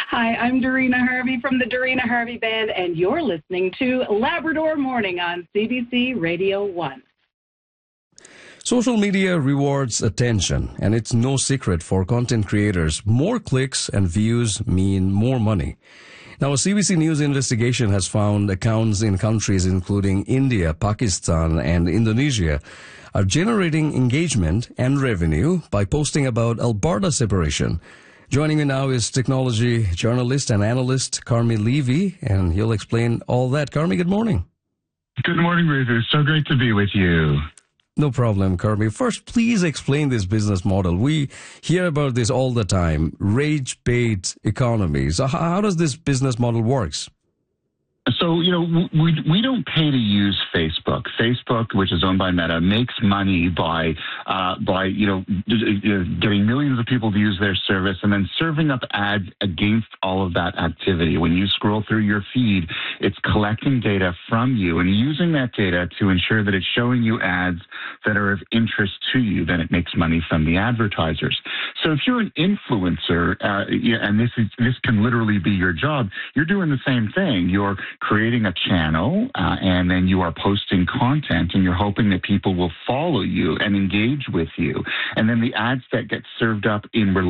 Hi, I'm Dorina Harvey from the Dorina Harvey Band, and you're listening to Labrador Morning on CBC Radio 1. Social media rewards attention, and it's no secret for content creators. More clicks and views mean more money. Now, a CBC News investigation has found accounts in countries including India, Pakistan, and Indonesia are generating engagement and revenue by posting about Alberta separation. Joining me now is technology journalist and analyst Carmi Levy, and he'll explain all that. Carmi, good morning. Good morning, Rufus. So great to be with you. No problem, Carmi. First, please explain this business model. We hear about this all the time, rage bait economy. So how does this business model works? So, we don't pay to use Facebook. Facebook, which is owned by Meta, makes money by getting millions of people to use their service and then serving up ads against all of that activity. When you scroll through your feed, it's collecting data from you and using that data to ensure that it's showing you ads that are of interest to you. Then it makes money from the advertisers. So if you're an influencer, and this can literally be your job, you're doing the same thing. You're creating a channel, and then you are posting content, and you're hoping that people will follow you and engage with you. And then the ads that get served up in